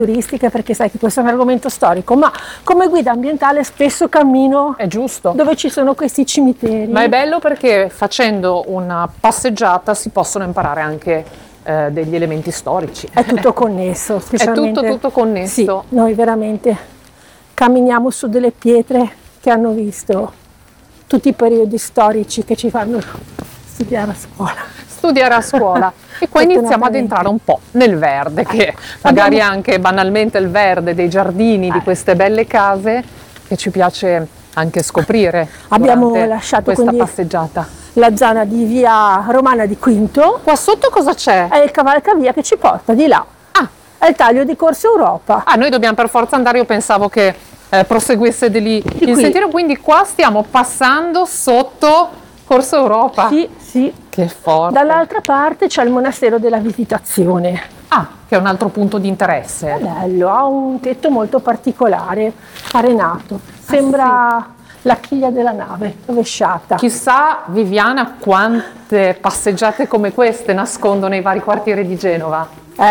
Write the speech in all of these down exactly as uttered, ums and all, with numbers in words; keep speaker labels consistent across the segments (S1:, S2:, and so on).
S1: turistica perché sai che questo è un argomento storico, ma come guida ambientale spesso cammino
S2: È giusto.
S1: dove ci sono questi cimiteri.
S2: Ma è bello perché facendo una passeggiata si possono imparare anche eh, degli elementi storici.
S1: È tutto connesso,
S2: È
S1: specialmente.
S2: tutto, tutto connesso.
S1: Sì, noi veramente camminiamo su delle pietre che hanno visto tutti i periodi storici che ci fanno studiare a scuola.
S2: Studiare a scuola e qua iniziamo ad
S1: Fortunatamente.
S2: entrare un po' nel verde, che magari
S1: Abbiamo-
S2: anche banalmente il verde dei giardini di queste belle case che ci piace anche scoprire.
S1: Abbiamo
S2: durante
S1: lasciato
S2: questa
S1: quindi
S2: passeggiata.
S1: la zona di via Romana di Quinto,
S2: Qua sotto cosa c'è?
S1: è il cavalcavia che ci porta di là.
S2: Ah,
S1: È il taglio di Corso Europa.
S2: ah, noi dobbiamo per forza andare, io pensavo che eh, proseguisse di lì il
S1: qui.
S2: sentiero, quindi qua stiamo passando sotto Corso Europa.
S1: Sì, sì.
S2: Che forte.
S1: Dall'altra parte c'è il monastero della Visitazione.
S2: Ah, che è un altro punto di interesse.
S1: È bello, ha un tetto molto particolare, arenato. Sembra la chiglia della nave, rovesciata.
S2: Chissà, Viviana, quante passeggiate come queste nascondono i vari quartieri di Genova.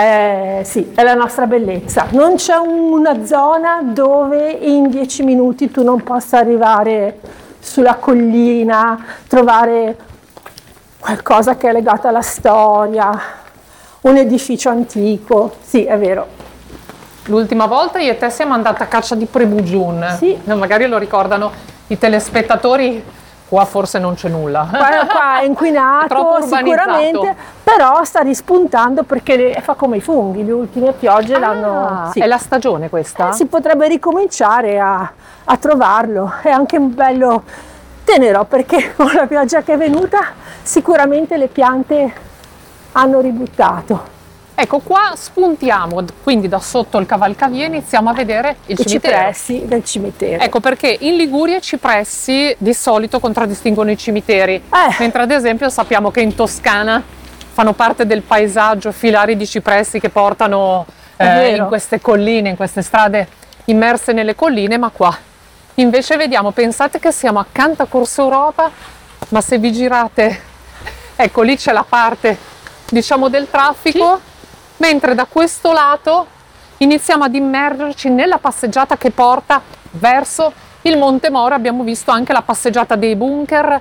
S1: Eh, sì, è la nostra bellezza. Non c'è una zona dove in dieci minuti tu non possa arrivare sulla collina, trovare qualcosa che è legato alla storia, un edificio antico. Sì, è vero.
S2: L'ultima volta io e te siamo andate a caccia di Prebugiun.
S1: Sì.
S2: Magari lo ricordano i telespettatori, qua forse non c'è nulla.
S1: Qua, qua è inquinato
S2: Troppo urbanizzato.
S1: sicuramente, però sta rispuntando perché le- fa come i funghi, le ultime piogge l'hanno...
S2: Ah,
S1: sì.
S2: è la stagione questa?
S1: Si potrebbe ricominciare a, a trovarlo, è anche un bello tenero perché con la pioggia che è venuta sicuramente le piante hanno ributtato.
S2: Ecco, qua spuntiamo, quindi da sotto il cavalcavia iniziamo a vedere il
S1: I
S2: cimitero.
S1: cipressi del cimitero.
S2: Ecco perché in Liguria i cipressi di solito contraddistinguono i cimiteri,
S1: Eh.
S2: mentre ad esempio sappiamo che in Toscana fanno parte del paesaggio filari di cipressi che portano
S1: È
S2: eh,
S1: vero.
S2: in queste colline, in queste strade immerse nelle colline, ma qua invece vediamo, pensate che siamo accanto a Corso Europa, ma se vi girate, ecco lì c'è la parte diciamo del traffico, mentre da questo lato iniziamo ad immergerci nella passeggiata che porta verso il Monte Moro. Abbiamo visto anche la passeggiata dei bunker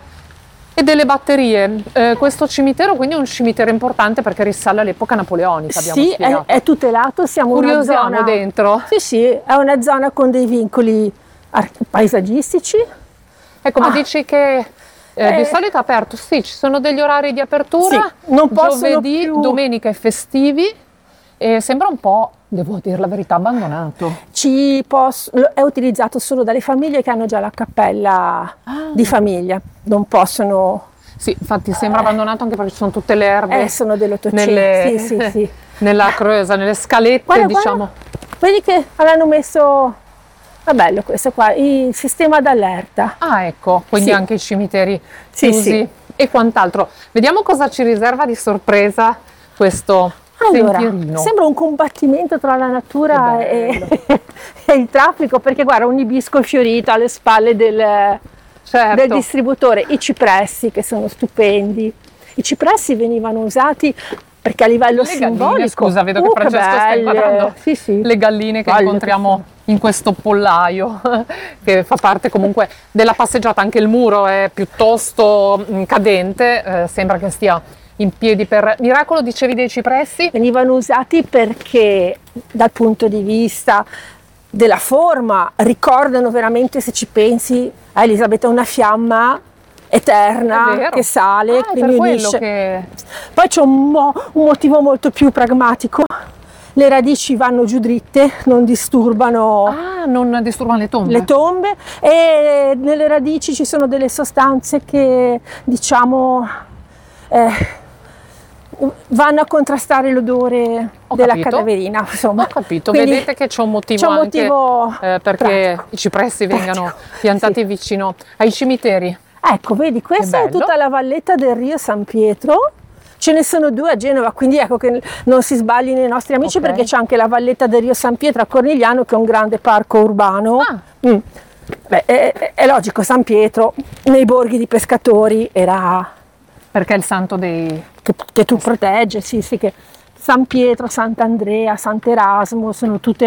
S2: e delle batterie. Eh, questo cimitero quindi è un cimitero importante perché risale all'epoca napoleonica, abbiamo
S1: Sì, è,
S2: spiegato.
S1: è tutelato, siamo in una
S2: Curiosiamo
S1: zona...
S2: dentro.
S1: Sì, sì, è una zona con dei vincoli ar- paesaggistici.
S2: Ecco, ma
S1: Ah.
S2: dici che eh, di
S1: Eh.
S2: solito è aperto? Sì, ci sono degli orari di apertura,
S1: Sì, non possono
S2: giovedì,
S1: più-
S2: domenica e festivi, e sembra un po', devo dire la verità, abbandonato.
S1: Ci pos- lo- è utilizzato solo dalle famiglie che hanno già la cappella di famiglia, non possono,
S2: Sì, infatti sembra abbandonato anche perché ci sono tutte le erbe
S1: eh, sono dell'Ottocento.
S2: nelle,
S1: Sì, sì, sì.
S2: nella creusa, nelle scalette,
S1: Guarda,
S2: diciamo.
S1: guarda, vedi che l'hanno messo, è bello questo qua, il sistema d'allerta.
S2: Ah, ecco, quindi
S1: Sì.
S2: anche i cimiteri
S1: Sì,
S2: chiusi
S1: sì.
S2: e quant'altro. Vediamo cosa ci riserva di sorpresa questo
S1: Allora,
S2: sentierino.
S1: sembra un combattimento tra la natura
S2: Che
S1: e, e il traffico, perché guarda, un ibisco fiorito alle spalle del,
S2: Certo.
S1: del distributore, i cipressi che sono stupendi. I cipressi venivano usati perché a livello
S2: Le galline,
S1: simbolico,
S2: scusa, vedo che
S1: uh,
S2: Francesco sta
S1: belle.
S2: inquadrando
S1: Sì, sì.
S2: le galline che
S1: Guarda
S2: incontriamo in questo pollaio che fa parte comunque della passeggiata. Anche il muro è piuttosto mh, cadente, eh, sembra che stia in piedi per miracolo. Dicevi dei cipressi?
S1: Venivano usati perché dal punto di vista della forma ricordano veramente, se ci pensi, a Elisabetta, una fiamma
S2: È
S1: eterna
S2: vero.
S1: che sale,
S2: Ah, è
S1: che
S2: per
S1: mi
S2: quello
S1: unisce.
S2: che...
S1: Poi c'è un, mo- un motivo molto più pragmatico: le radici vanno giù dritte, non disturbano
S2: Ah, non disturbano le tombe?
S1: le tombe, e nelle radici ci sono delle sostanze che, diciamo, eh, vanno a contrastare l'odore
S2: Ho
S1: della
S2: capito.
S1: cadaverina, insomma.
S2: Ho capito,
S1: Quindi
S2: vedete che c'è un motivo
S1: c'è un
S2: anche
S1: motivo
S2: eh, perché
S1: pratico.
S2: i cipressi vengano
S1: Pratico,
S2: piantati
S1: sì.
S2: vicino ai cimiteri.
S1: Ecco, vedi, questa è
S2: bello.
S1: tutta la valletta del Rio San Pietro. Ce ne sono due a Genova, quindi ecco che non si sbaglino i nostri amici,
S2: Ok.
S1: perché c'è anche la valletta del Rio San Pietro a Cornigliano, che è un grande parco urbano.
S2: Ah.
S1: Mm. Beh, è, è- è logico, San Pietro nei borghi di pescatori era
S2: Perché è il santo dei...
S1: che, che tu proteggi, sì, sì, che San Pietro, Sant'Andrea, Sant'Erasmo sono tutte